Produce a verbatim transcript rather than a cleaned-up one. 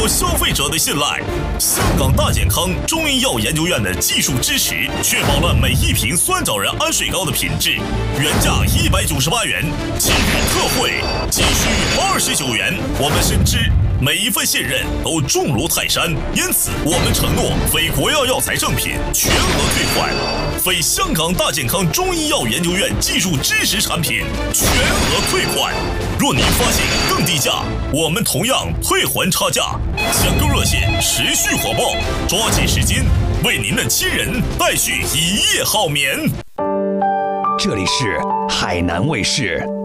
获消费者的信赖。香港大健康中医药研究院的技术支持，确保了每一瓶酸枣仁安水膏的品质。原价一百九十八元，今日特惠仅需二十九元。我们深知每一份信任都重如泰山，因此我们承诺非国药药材正品全额退款，非香港大健康中医药研究院技术支持产品全额退款。若您发现更低价，我们同样退还差价。抢购热线持续火爆，抓紧时间为您的亲人带去一夜好眠。 这里是海南卫视。